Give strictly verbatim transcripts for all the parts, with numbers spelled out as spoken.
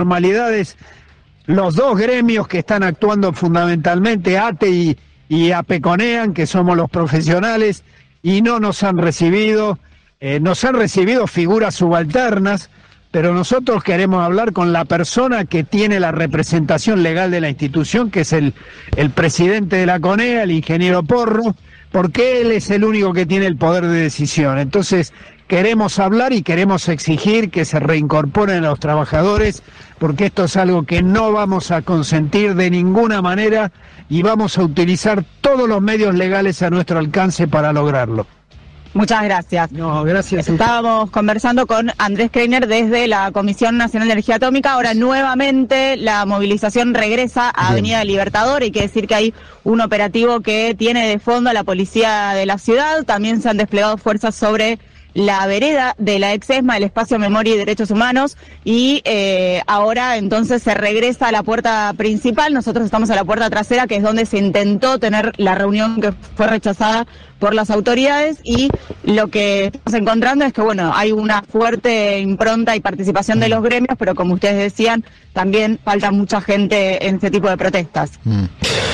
formalidades, los dos gremios que están actuando fundamentalmente, ATE y, y APECONEAN, que somos los profesionales, y no nos han recibido, eh, nos han recibido figuras subalternas, pero nosotros queremos hablar con la persona que tiene la representación legal de la institución, que es el, el presidente de la CONEA, el ingeniero Porro, porque él es el único que tiene el poder de decisión. Entonces, queremos hablar y queremos exigir que se reincorporen a los trabajadores, porque esto es algo que no vamos a consentir de ninguna manera y vamos a utilizar todos los medios legales a nuestro alcance para lograrlo. Muchas gracias. No, gracias. Estábamos conversando con Andrés Kreiner desde la Comisión Nacional de Energía Atómica. Ahora nuevamente la movilización regresa a Avenida Libertador. Hay que decir que hay un operativo que tiene de fondo a la policía de la ciudad. También se han desplegado fuerzas sobre la vereda de la ex ESMA, el Espacio Memoria y Derechos Humanos, y eh, ahora entonces se regresa a la puerta principal. Nosotros estamos a la puerta trasera, que es donde se intentó tener la reunión que fue rechazada por las autoridades, y lo que estamos encontrando es que, bueno, hay una fuerte impronta y participación de los gremios, pero como ustedes decían, también falta mucha gente en este tipo de protestas. Mm.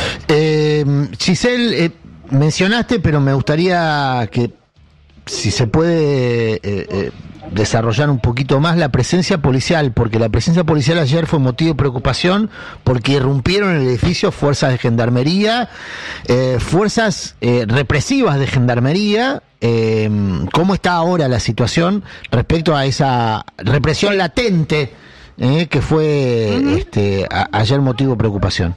Eh, Giselle, eh, mencionaste, pero me gustaría que si se puede eh, eh, desarrollar un poquito más la presencia policial, porque la presencia policial ayer fue motivo de preocupación, porque irrumpieron en el edificio fuerzas de gendarmería, eh, fuerzas eh, represivas de gendarmería. Eh, ¿Cómo está ahora la situación respecto a esa represión latente eh, que fue uh-huh. este, a, ayer motivo de preocupación?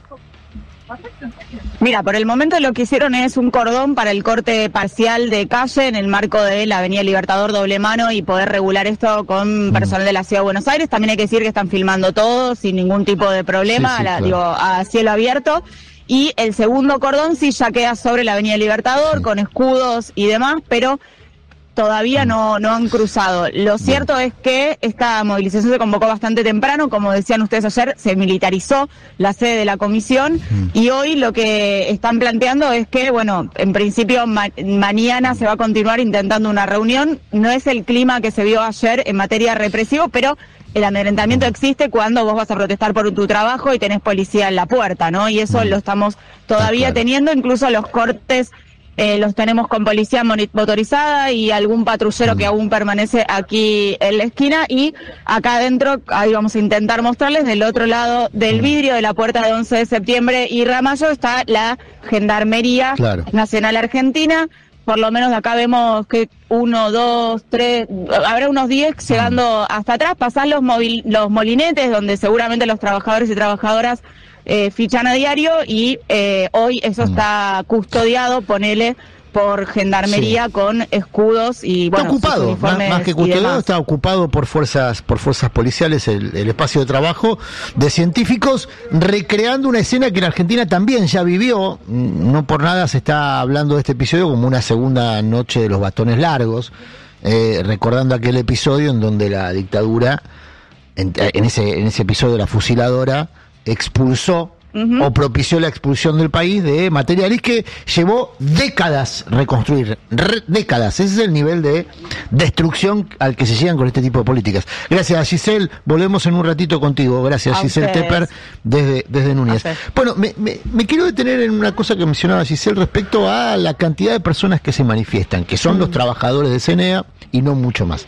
Mira, por el momento lo que hicieron es un cordón para el corte parcial de calle en el marco de la Avenida Libertador doble mano y poder regular esto con personal de la Ciudad de Buenos Aires. También hay que decir que están filmando todo sin ningún tipo de problema, sí, sí, a, la, claro. digo, a cielo abierto. Y el segundo cordón sí ya queda sobre la Avenida Libertador, sí. con escudos y demás, pero todavía no, no han cruzado. Lo cierto es que esta movilización se convocó bastante temprano, como decían ustedes ayer, se militarizó la sede de la comisión y hoy lo que están planteando es que, bueno, en principio ma- mañana se va a continuar intentando una reunión. No es el clima que se vio ayer en materia represivo, pero el amedrentamiento existe cuando vos vas a protestar por tu trabajo y tenés policía en la puerta, ¿no? Y eso lo estamos todavía claro. teniendo, incluso los cortes Eh, los tenemos con policía motorizada y algún patrullero que aún permanece aquí en la esquina, y acá adentro, ahí vamos a intentar mostrarles, del otro lado del vidrio de la puerta de once de septiembre y Ramallo está la Gendarmería claro. Nacional Argentina. Por lo menos acá vemos que uno, dos, tres, habrá unos diez llegando hasta atrás, pasan los, movil, los molinetes donde seguramente los trabajadores y trabajadoras Eh, fichan a diario, y eh, hoy eso está custodiado, ponele, por gendarmería sí. con escudos y bueno, está ocupado, más, más que custodiado, está ocupado por fuerzas por fuerzas policiales el, el espacio de trabajo de científicos, recreando una escena que en Argentina también ya vivió. No por nada se está hablando de este episodio como una segunda noche de los bastones largos, eh, recordando aquel episodio en donde la dictadura, en, en ese en ese episodio de la fusiladora, expulsó uh-huh. o propició la expulsión del país de materiales que llevó décadas reconstruir, re, décadas. Ese es el nivel de destrucción al que se llegan con este tipo de políticas. Gracias, Giselle. Volvemos en un ratito contigo. Gracias, a Giselle ustedes. Tepper, desde, desde Núñez. Bueno, me, me, me quiero detener en una cosa que mencionaba Giselle respecto a la cantidad de personas que se manifiestan, que son uh-huh. los trabajadores de C N E A y no mucho más.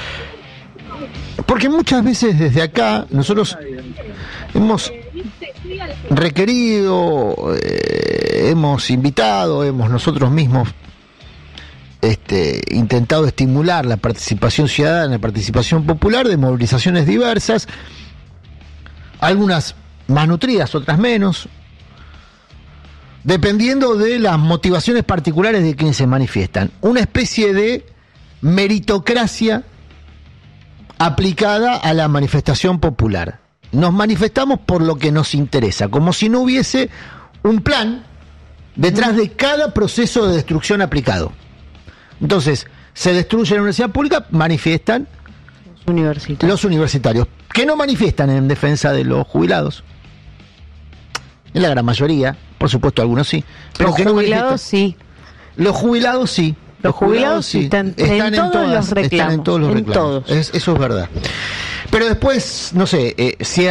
Porque muchas veces desde acá nosotros hemos requerido, eh, hemos invitado, hemos nosotros mismos este, intentado estimular la participación ciudadana, la participación popular de movilizaciones diversas, algunas más nutridas, otras menos, dependiendo de las motivaciones particulares de quienes se manifiestan. Una especie de meritocracia aplicada a la manifestación popular. Nos manifestamos por lo que nos interesa, como si no hubiese un plan detrás de cada proceso de destrucción aplicado. Entonces, se destruye la universidad pública, manifiestan los universitarios. los universitarios, que no manifiestan en defensa de los jubilados. En la gran mayoría, por supuesto algunos sí. Pero los que jubilados no sí. Los jubilados sí. Los, los jubilados, jubilados sí. están, están, en, en, todas, los reclamos, están en todos los en reclamos. Todos. Es, eso es verdad. Pero después, no sé, eh, si